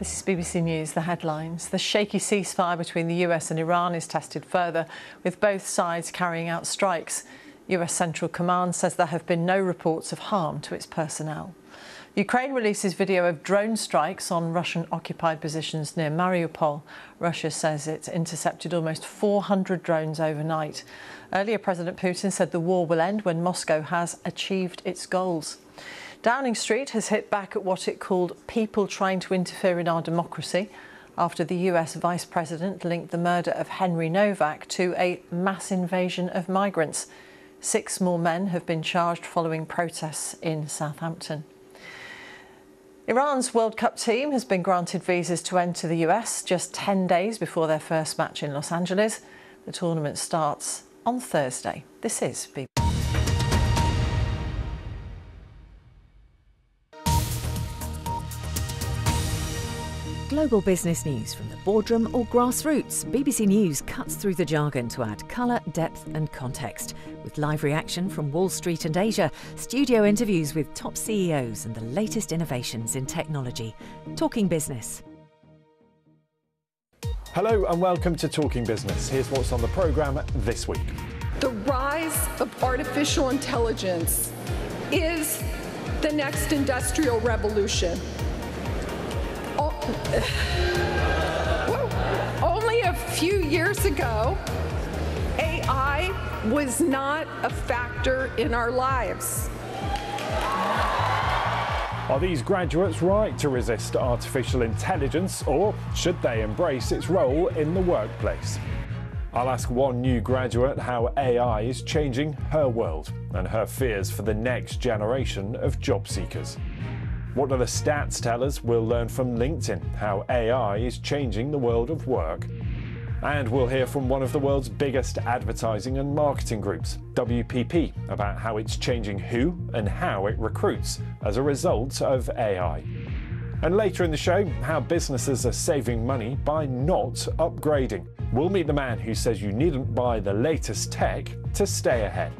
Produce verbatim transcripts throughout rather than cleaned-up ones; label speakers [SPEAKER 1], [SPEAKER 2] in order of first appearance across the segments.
[SPEAKER 1] This is B B C News, the headlines. The shaky ceasefire between the U S and Iran is tested further, with both sides carrying out strikes. U S Central Command says there have been no reports of harm to its personnel. Ukraine releases video of drone strikes on Russian-occupied positions near Mariupol. Russia says it's intercepted almost four hundred drones overnight. Earlier, President Putin said the war will end when Moscow has achieved its goals. Downing Street has hit back at what it called people trying to interfere in our democracy after the U S Vice President linked the murder of Henry Novak to a mass invasion of migrants. Six more men have been charged following protests in Southampton. Iran's World Cup team has been granted visas to enter the U S just ten days before their first match in Los Angeles. The tournament starts on Thursday. This is B B C.
[SPEAKER 2] Global business news from the boardroom or grassroots. B B C News cuts through the jargon to add colour, depth and context. With live reaction from Wall Street and Asia, studio interviews with top C E Os and the latest innovations in technology. Talking Business.
[SPEAKER 3] Hello and welcome to Talking Business. Here's what's on the programme this week.
[SPEAKER 4] The rise of artificial intelligence is the next industrial revolution. Only a few years ago, A I was not a factor in our lives.
[SPEAKER 3] Are these graduates right to resist artificial intelligence, or should they embrace its role in the workplace? I'll ask one new graduate how A I is changing her world and her fears for the next generation of job seekers. What do the stats tell us? We'll learn from LinkedIn how A I is changing the world of work. And we'll hear from one of the world's biggest advertising and marketing groups, W P P, about how it's changing who and how it recruits as a result of A I. And later in the show, how businesses are saving money by not upgrading. We'll meet the man who says you needn't buy the latest tech to stay ahead.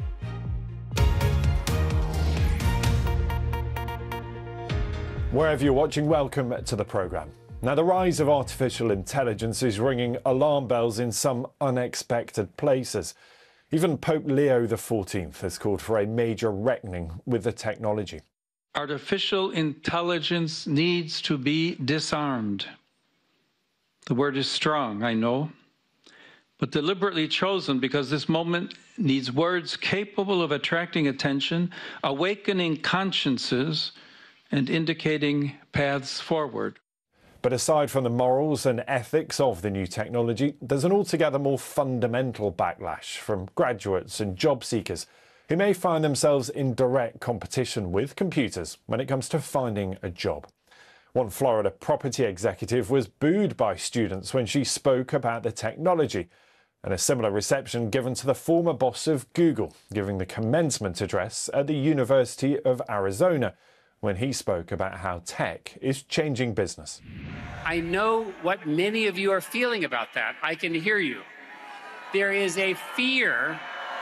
[SPEAKER 3] Wherever you're watching, welcome to the programme. Now, the rise of artificial intelligence is ringing alarm bells in some unexpected places. Even Pope Leo the fourteenth has called for a major reckoning with the technology.
[SPEAKER 5] Artificial intelligence needs to be disarmed. The word is strong, I know, but deliberately chosen because this moment needs words capable of attracting attention, awakening consciences, and indicating paths forward.
[SPEAKER 3] But aside from the morals and ethics of the new technology, there's an altogether more fundamental backlash from graduates and job seekers who may find themselves in direct competition with computers when it comes to finding a job. One Florida property executive was booed by students when she spoke about the technology, and a similar reception given to the former boss of Google, giving the commencement address at the University of Arizona, when he spoke about how tech is changing business.
[SPEAKER 6] I know what many of you are feeling about that. I can hear you. There is a fear.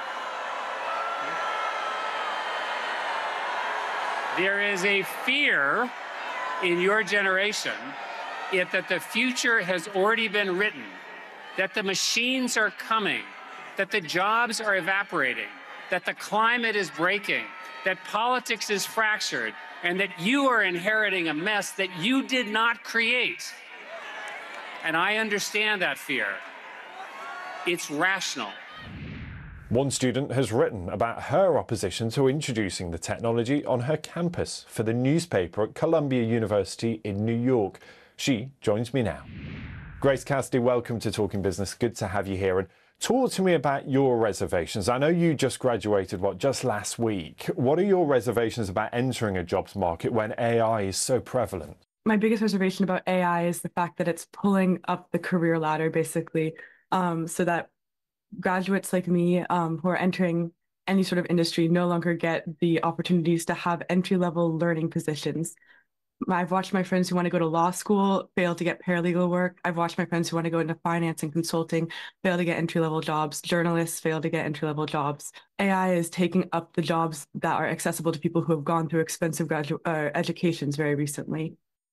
[SPEAKER 6] There is a fear in your generation if that the future has already been written, that the machines are coming, that the jobs are evaporating, that the climate is breaking, that politics is fractured, and that you are inheriting a mess that you did not create. And I understand that fear. It's rational.
[SPEAKER 3] One student has written about her opposition to introducing the technology on her campus for the newspaper at Columbia University in New York. She joins me now. Grace Cassidy, welcome to Talking Business. Good to have you here. And talk to me about your reservations. I know you just graduated, what, just last week. What are your reservations about entering a jobs market when A I is so prevalent?
[SPEAKER 7] My biggest reservation about A I is the fact that it's pulling up the career ladder, basically, um, so that graduates like me um, who are entering any sort of industry no longer get the opportunities to have entry-level learning positions. I've watched my friends who want to go to law school fail to get paralegal work. I've watched my friends who want to go into finance and consulting fail to get entry-level jobs. Journalists fail to get entry-level jobs. A I is taking up the jobs that are accessible to people who have gone through expensive graduate uh, educations very recently.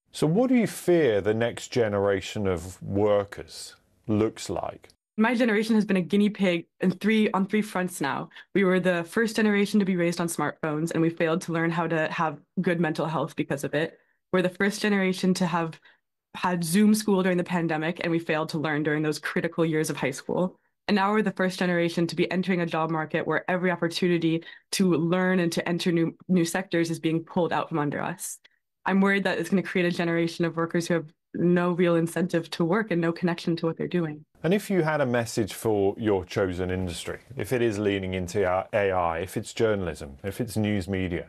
[SPEAKER 3] So what do you fear the next generation of workers looks like?
[SPEAKER 7] My generation has been a guinea pig in three on three fronts now. We were the first generation to be raised on smartphones, and we failed to learn how to have good mental health because of it. We're the first generation to have had Zoom school during the pandemic, and we failed to learn during those critical years of high school. And now we're the first generation to be entering a job market where every opportunity to learn and to enter new, new sectors is being pulled out from under us. I'm worried that it's going to create a generation of workers who have no real incentive to work and no connection to what they're doing.
[SPEAKER 3] And if you had a message for your chosen industry, if it is leaning into A I, if it's journalism, if it's news media,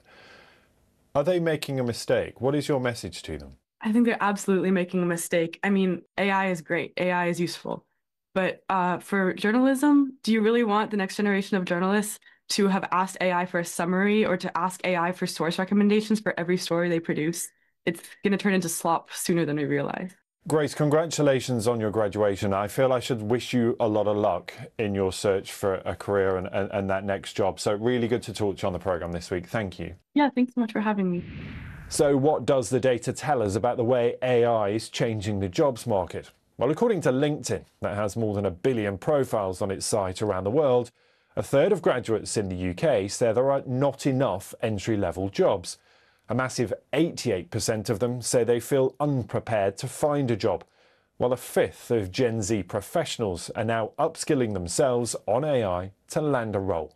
[SPEAKER 3] are they making a mistake? What is your message to them?
[SPEAKER 7] I think they're absolutely making a mistake. I mean, A I is great. A I is useful. But uh, for journalism, do you really want the next generation of journalists to have asked A I for a summary or to ask A I for source recommendations for every story they produce? It's going to turn into slop sooner than we realize.
[SPEAKER 3] Grace, congratulations on your graduation. I feel I should wish you a lot of luck in your search for a career and, and, and that next job. So really good to talk to you on the programme this week. Thank you.
[SPEAKER 7] Yeah, thanks so much for having me.
[SPEAKER 3] So what does the data tell us about the way A I is changing the jobs market? Well, according to LinkedIn, that has more than a billion profiles on its site around the world, a third of graduates in the U K say there are not enough entry-level jobs. A massive eighty-eight percent of them say they feel unprepared to find a job, while a fifth of Gen Z professionals are now upskilling themselves on A I to land a role.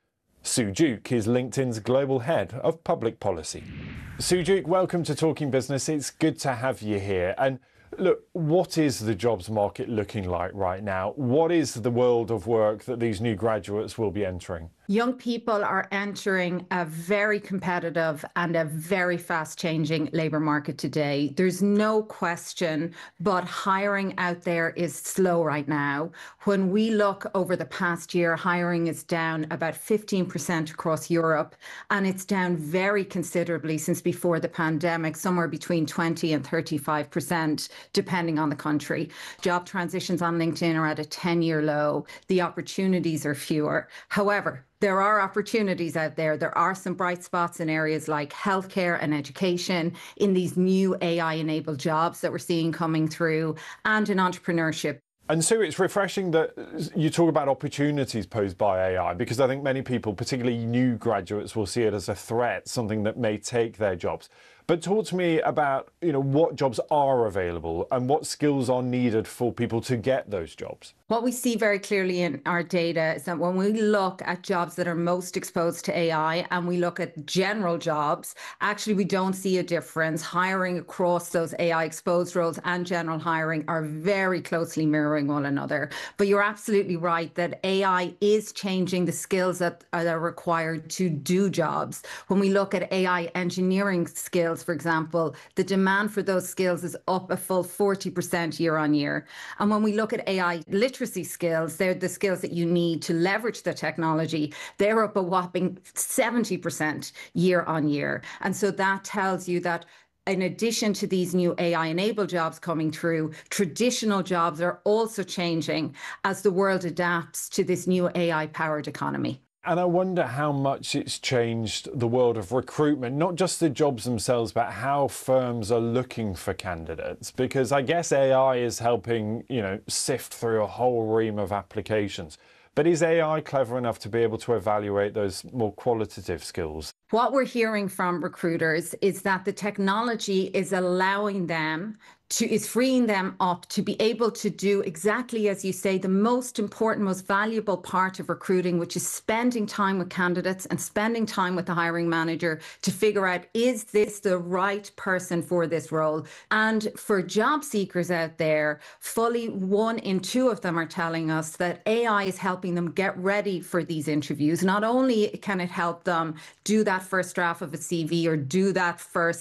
[SPEAKER 3] Sue Duke is LinkedIn's global head of public policy. Sue Duke, welcome to Talking Business. It's good to have you here. And look, what is the jobs market looking like right now? What is the world of work that these new graduates will be entering?
[SPEAKER 8] Young people are entering a very competitive and a very fast-changing labour market today. There's no question, but hiring out there is slow right now. When we look over the past year, hiring is down about fifteen percent across Europe, and it's down very considerably since before the pandemic, somewhere between twenty and thirty-five percent, depending on the country. Job transitions on LinkedIn are at a ten-year low. The opportunities are fewer. However, there are opportunities out there. There are some bright spots in areas like healthcare and education, in these new A I-enabled jobs that we're seeing coming through, and in entrepreneurship.
[SPEAKER 3] And so it's refreshing that you talk about opportunities posed by A I, because I think many people, particularly new graduates, will see it as a threat, something that may take their jobs. But talk to me about, you know, what jobs are available and what skills are needed for people to get those jobs.
[SPEAKER 8] What we see very clearly in our data is that when we look at jobs that are most exposed to A I and we look at general jobs, actually we don't see a difference. Hiring across those A I exposed roles and general hiring are very closely mirroring one another. But you're absolutely right that A I is changing the skills that are required to do jobs. When we look at A I engineering skills, for example, the demand for those skills is up a full forty percent year on year. And when we look at A I literacy skills, they're the skills that you need to leverage the technology. They're up a whopping seventy percent year on year. And so that tells you that in addition to these new A I-enabled jobs coming through, traditional jobs are also changing as the world adapts to this new A I-powered economy.
[SPEAKER 3] And I wonder how much it's changed the world of recruitment, not just the jobs themselves, but how firms are looking for candidates. Because I guess A I is helping, you know, sift through a whole ream of applications. But is A I clever enough to be able to evaluate those more qualitative skills?
[SPEAKER 8] What we're hearing from recruiters is that the technology is allowing them to, is freeing them up to be able to do exactly as you say, the most important, most valuable part of recruiting, which is spending time with candidates and spending time with the hiring manager to figure out, is this the right person for this role? And for job seekers out there, fully one in two of them are telling us that A I is helping them get ready for these interviews. Not only can it help them do that first draft of a C V or do that first